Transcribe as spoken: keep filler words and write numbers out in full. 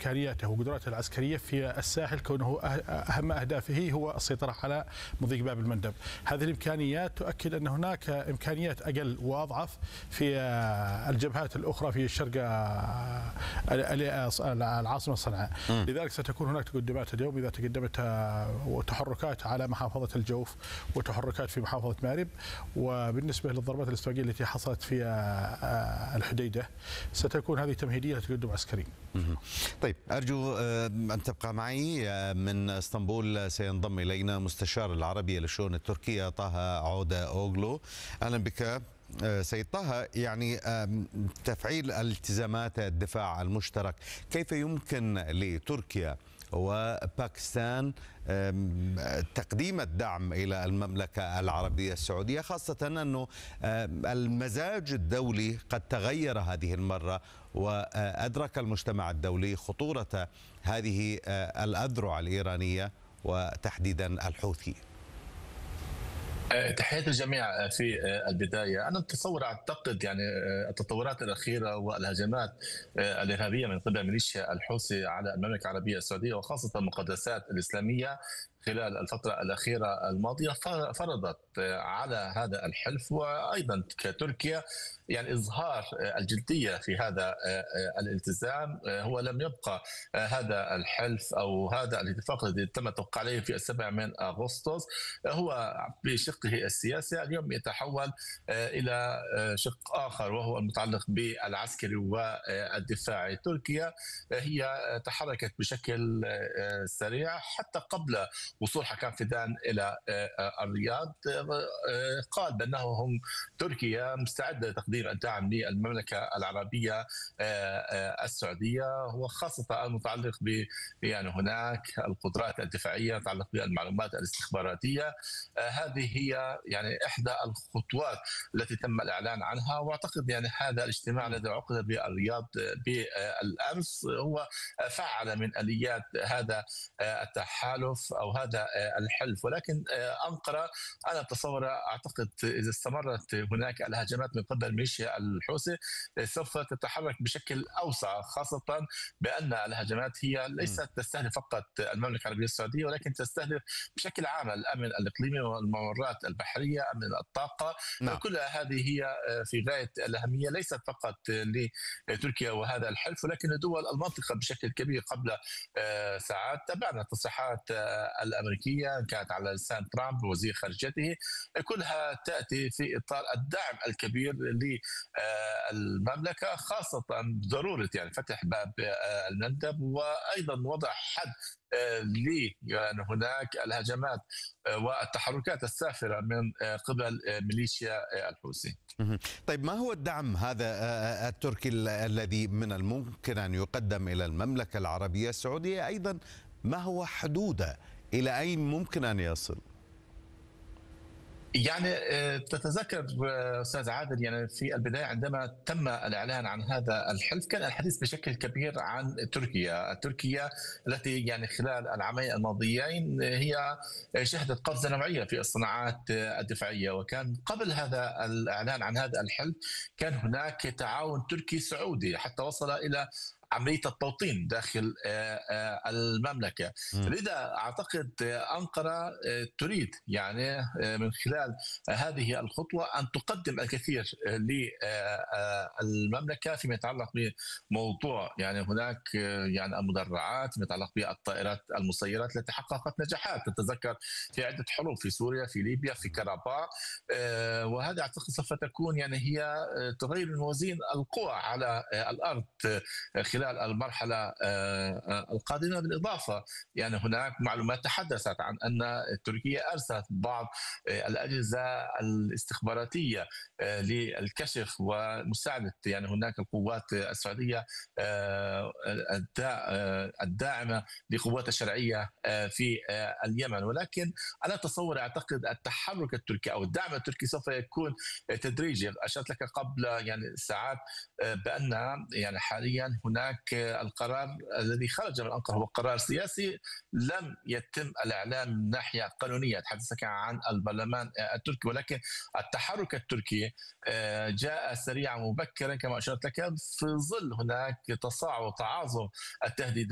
إمكانياته وقدراته العسكرية في الساحل، كونه أهم أهدافه هو السيطرة على مضيق باب المندب. هذه الإمكانيات تؤكد أن هناك إمكانيات أقل وأضعف في الجبهات الأخرى في الشرق العاصمة صنعاء. لذلك ستكون هناك تقدمات اليوم إذا تقدمت تحركات على محافظة الجوف وتحركات في محافظة مأرب. وبالنسبة للضربات الاستواء التي حصلت في الحديدة ستكون هذه تمهيدية لتقدم عسكري. طيب، أرجو أن تبقى معي. من اسطنبول سينضم إلينا مستشار العربية للشؤون التركية طه عودة أوغلو. أهلا بك سيد طه. يعني تفعيل التزامات الدفاع المشترك، كيف يمكن لتركيا وباكستان تقديم الدعم إلى المملكة العربية السعودية، خاصة أنه المزاج الدولي قد تغير هذه المرة، وأدرك المجتمع الدولي خطورة هذه الأذرع الإيرانية وتحديدا الحوثي؟ تحياتي الجميع. في البداية أنا أتصور أعتقد يعني التطورات الأخيرة والهجمات الإرهابية من قبل ميليشيا الحوثي على المملكة العربية السعودية وخاصة المقدسات الإسلامية خلال الفترة الأخيرة الماضية فرضت على هذا الحلف وأيضا كتركيا يعني إظهار الجدية في هذا الالتزام. هو لم يبقى هذا الحلف أو هذا الاتفاق الذي تم التوقيع عليه في السابع من أغسطس هو بشقه السياسي اليوم يتحول إلى شق آخر وهو المتعلق بالعسكري والدفاعي. تركيا هي تحركت بشكل سريع حتى قبل وصول حكام فدان إلى الرياض. قال بأنهم تركيا مستعدة لتقديم الدعم للمملكة العربية السعودية، وخاصة المتعلق ب يعني هناك القدرات الدفاعية المتعلقة بالمعلومات الاستخباراتية. هذه هي يعني إحدى الخطوات التي تم الإعلان عنها. وأعتقد يعني هذا الاجتماع الذي عقد بالرياض بالأمس هو فعل من آليات هذا التحالف أو هذا الحلف. ولكن أنقرة أنا أتصور أعتقد إذا استمرت هناك الهجمات من قبل ميليشيا الحوثي سوف تتحرك بشكل أوسع، خاصة بأن الهجمات هي ليست تستهدف فقط المملكة العربية السعودية ولكن تستهدف بشكل عام الأمن الإقليمي والممرات البحرية، أمن الطاقة. نعم. كل هذه هي في غاية الأهمية ليست فقط لتركيا وهذا الحلف ولكن لدول المنطقة بشكل كبير. قبل ساعات تابعنا التصريحات الأمريكية كانت على لسان ترامب وزير خارجيته، كلها تأتي في إطار الدعم الكبير للمملكة، خاصة ضرورة يعني فتح باب المندب وأيضا وضع حد لي يعني هناك الهجمات والتحركات السافرة من قبل ميليشيا الحوثي. طيب، ما هو الدعم هذا التركي الذي من الممكن أن يقدم إلى المملكة العربية السعودية؟ أيضا ما هو حدوده؟ إلى أين ممكن أن يصل؟ يعني تتذكر أستاذ عادل يعني في البداية عندما تم الإعلان عن هذا الحلف كان الحديث بشكل كبير عن تركيا. تركيا التي يعني خلال العامين الماضيين هي شهدت قفزة نوعية في الصناعات الدفاعية، وكان قبل هذا الإعلان عن هذا الحلف كان هناك تعاون تركي سعودي حتى وصل إلى عملية التوطين داخل المملكة. لذا أعتقد أنقرة تريد يعني من خلال هذه الخطوة أن تقدم الكثير للمملكة فيما يتعلق بموضوع يعني هناك يعني المدرعات، فيما يتعلق بالطائرات المسيرات التي حققت نجاحات. تتذكر في عدة حروب في سوريا، في ليبيا، في كرباخ، وهذا أعتقد سوف تكون يعني هي تغير موازين القوى على الأرض خلال المرحلة القادمة. بالإضافة يعني هناك معلومات تحدثت عن أن تركيا أرسلت بعض الأجهزة الاستخباراتية للكشف ومساعدة يعني هناك القوات السعودية الداعمة لقوات الشرعية في اليمن. ولكن أنا أتصور أعتقد التحرك التركي أو الدعم التركي سوف يكون تدريجي. أشرت لك قبل يعني ساعات بأن يعني حاليا هناك القرار الذي خرج من أنقرة هو قرار سياسي لم يتم الإعلان من ناحية قانونية. تحدثك عن البرلمان التركي، ولكن التحرك التركي جاء سريعا مبكرا كما أشرت لك في ظل هناك تصاعد وتعاظم التهديدات